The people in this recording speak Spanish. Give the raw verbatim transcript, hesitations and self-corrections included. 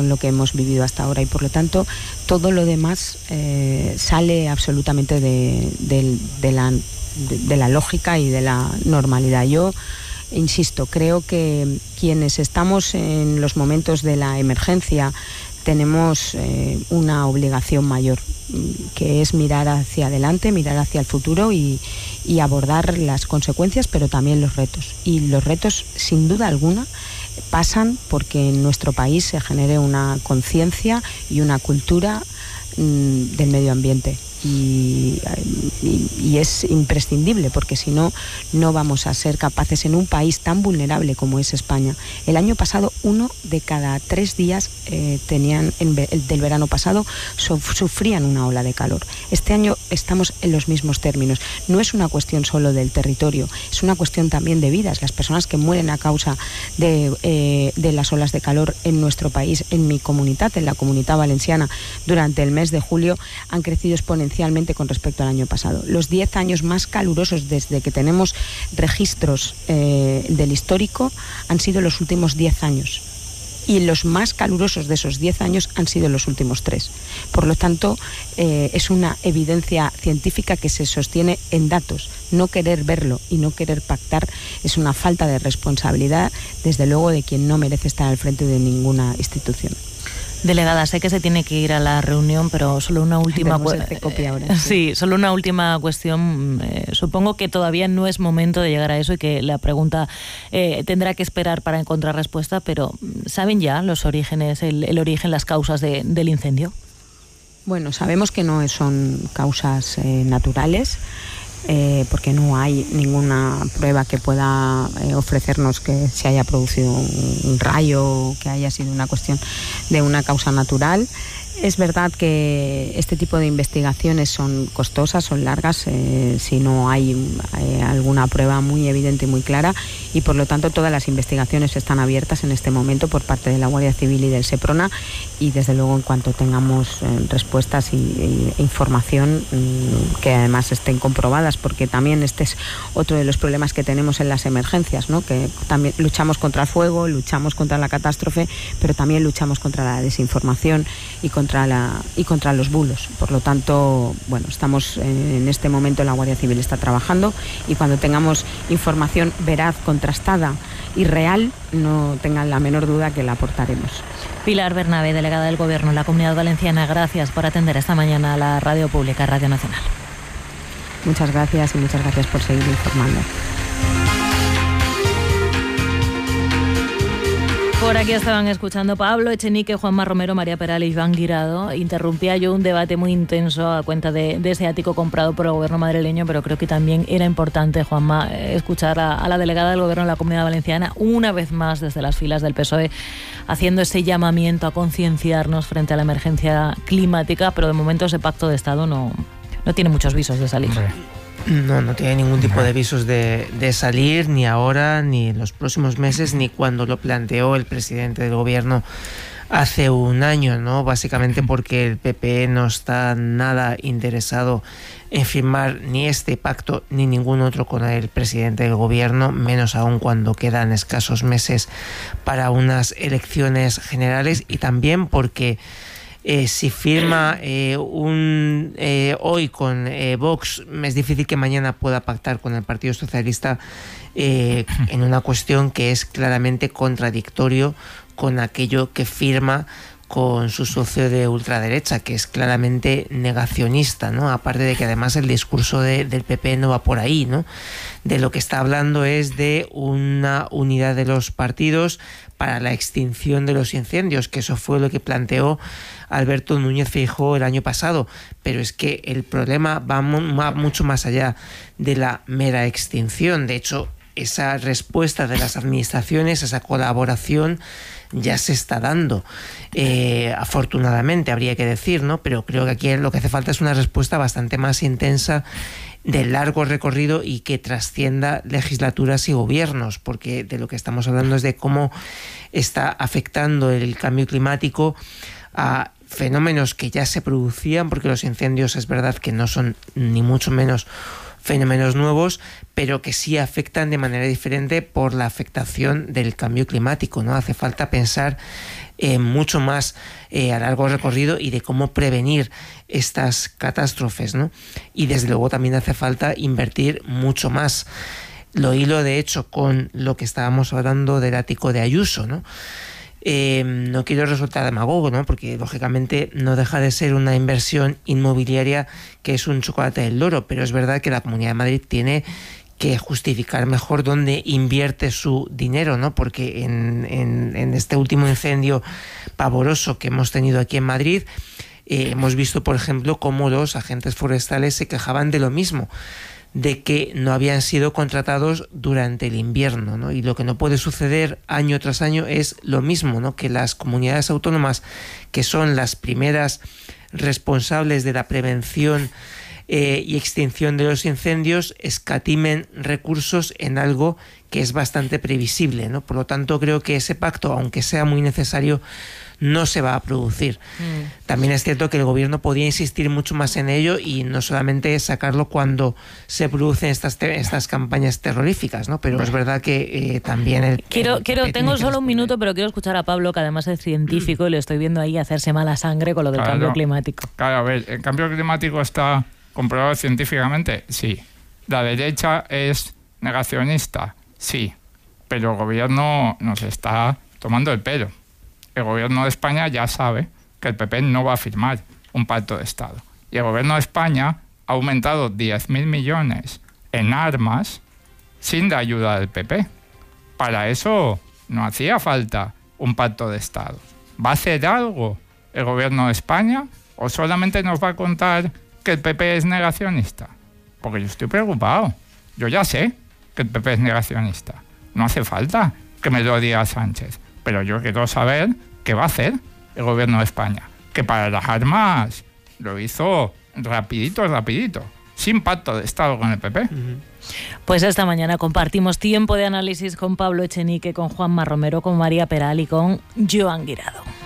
con lo que hemos vivido hasta ahora, y por lo tanto todo lo demás eh, sale absolutamente de, de, de, la, de, de la lógica y de la normalidad. Yo insisto, creo que quienes estamos en los momentos de la emergencia tenemos eh, una obligación mayor, que es mirar hacia adelante, mirar hacia el futuro y, y abordar las consecuencias, pero también los retos. Y los retos, sin duda alguna, pasan porque en nuestro país se genere una conciencia y una cultura mmm, del medio ambiente. Y, y, y es imprescindible, porque si no, no vamos a ser capaces en un país tan vulnerable como es España. El año pasado, uno de cada tres días eh, tenían, en, el del verano pasado, so, sufrían una ola de calor. Este año estamos en los mismos términos. No es una cuestión solo del territorio, es una cuestión también de vidas. Las personas que mueren a causa de, eh, de las olas de calor en nuestro país, en mi comunidad, en la Comunidad Valenciana, durante el mes de julio, han crecido exponencialmente con respecto al año pasado. Los diez años más calurosos desde que tenemos registros eh, del histórico han sido los últimos diez años. Y los más calurosos de esos diez años han sido los últimos tres. Por lo tanto, eh, es una evidencia científica que se sostiene en datos. No querer verlo y no querer pactar es una falta de responsabilidad, desde luego, de quien no merece estar al frente de ninguna institución. Delegada, sé que se tiene que ir a la reunión, pero solo una última cuestión. Sí, solo una última cuestión. Eh, supongo que todavía no es momento de llegar a eso y que la pregunta eh, tendrá que esperar para encontrar respuesta, pero ¿saben ya los orígenes, el, el origen, las causas de, del incendio? Bueno, sabemos que no son causas eh, naturales. Eh, porque no hay ninguna prueba que pueda eh, ofrecernos que se haya producido un, un rayo, que haya sido una cuestión de una causa natural. Es verdad que este tipo de investigaciones son costosas, son largas, eh, si no hay eh, alguna prueba muy evidente y muy clara, y por lo tanto todas las investigaciones están abiertas en este momento por parte de la Guardia Civil y del Seprona, y desde luego en cuanto tengamos eh, respuestas y, y información mmm, que además estén comprobadas, porque también este es otro de los problemas que tenemos en las emergencias, ¿no? Que también luchamos contra el fuego, luchamos contra la catástrofe, pero también luchamos contra la desinformación y contra La, y contra los bulos. Por lo tanto, bueno, estamos en este momento, la Guardia Civil está trabajando, y cuando tengamos información veraz, contrastada y real, no tengan la menor duda que la aportaremos. Pilar Bernabé, delegada del Gobierno en la Comunidad Valenciana, gracias por atender esta mañana a la Radio Pública, Radio Nacional. Muchas gracias y muchas gracias por seguir informando. Por aquí estaban escuchando Pablo Echenique, Juanma Romero, María Peral y Iván Guirado. Interrumpía yo un debate muy intenso a cuenta de, de ese ático comprado por el gobierno madrileño, pero creo que también era importante, Juanma, escuchar a, a la delegada del Gobierno de la Comunidad Valenciana, una vez más desde las filas del P S O E, haciendo ese llamamiento a concienciarnos frente a la emergencia climática, pero de momento ese pacto de Estado no, no tiene muchos visos de salir. Hombre. No, no tiene ningún tipo de visos de, de salir, ni ahora, ni en los próximos meses, ni cuando lo planteó el presidente del gobierno hace un año, ¿no? Básicamente porque el P P no está nada interesado en firmar ni este pacto ni ningún otro con el presidente del gobierno, menos aún cuando quedan escasos meses para unas elecciones generales, y también porque Eh, si firma eh, un eh, hoy con eh, Vox, es difícil que mañana pueda pactar con el Partido Socialista eh, en una cuestión que es claramente contradictorio con aquello que firma con su socio de ultraderecha, que es claramente negacionista, ¿no? Aparte de que además el discurso de, del P P no va por ahí, ¿no? De lo que está hablando es de una unidad de los partidos para la extinción de los incendios, que eso fue lo que planteó Alberto Núñez Feijóo el año pasado. Pero es que el problema va, va mucho más allá de la mera extinción. De hecho, esa respuesta de las administraciones, esa colaboración, ya se está dando, eh, afortunadamente, habría que decir, ¿no? Pero creo que aquí lo que hace falta es una respuesta bastante más intensa, de largo recorrido y que trascienda legislaturas y gobiernos, porque de lo que estamos hablando es de cómo está afectando el cambio climático a fenómenos que ya se producían, porque los incendios es verdad que no son ni mucho menos fenómenos nuevos, pero que sí afectan de manera diferente por la afectación del cambio climático, ¿no? Hace falta pensar eh, mucho más eh, a largo recorrido y de cómo prevenir estas catástrofes, ¿no? Y desde luego también hace falta invertir mucho más. Lo hilo de hecho con lo que estábamos hablando del ático de Ayuso, ¿no? Eh, no quiero resultar demagogo, ¿no? Porque lógicamente no deja de ser una inversión inmobiliaria que es un chocolate del loro, pero es verdad que la Comunidad de Madrid tiene que justificar mejor dónde invierte su dinero, ¿no? Porque en, en, en este último incendio pavoroso que hemos tenido aquí en Madrid, eh, hemos visto, por ejemplo, cómo los agentes forestales se quejaban de lo mismo, de que no habían sido contratados durante el invierno, ¿no? Y lo que no puede suceder año tras año es lo mismo, ¿no? Que las comunidades autónomas, que son las primeras responsables de la prevención eh, y extinción de los incendios, escatimen recursos en algo que es bastante previsible, ¿no? Por lo tanto, creo que ese pacto, aunque sea muy necesario, no se va a producir. Mm. También es cierto que el gobierno podía insistir mucho más en ello y no solamente sacarlo cuando se producen estas te estas campañas terroríficas, ¿no? Pero es verdad que eh, también el, quiero el, quiero el, tengo solo un minuto, pero quiero escuchar a Pablo, que además es científico, mm. y lo estoy viendo ahí hacerse mala sangre con lo del claro, cambio climático. Claro, a ver, el cambio climático está comprobado científicamente, sí. La derecha es negacionista, sí. Pero el gobierno nos está tomando el pelo. El gobierno de España ya sabe que el P P no va a firmar un pacto de Estado. Y el gobierno de España ha aumentado diez mil millones en armas sin la ayuda del P P. Para eso no hacía falta un pacto de Estado. ¿Va a hacer algo el gobierno de España o solamente nos va a contar que el P P es negacionista? Porque yo estoy preocupado. Yo ya sé que el P P es negacionista. No hace falta que me lo diga Sánchez. Pero yo quiero saber qué va a hacer el gobierno de España. Que para las armas lo hizo rapidito, rapidito. Sin pacto de Estado con el P P. Uh-huh. Pues esta mañana compartimos tiempo de análisis con Pablo Echenique, con Juanma Romero, con María Peral y con Joan Guirado.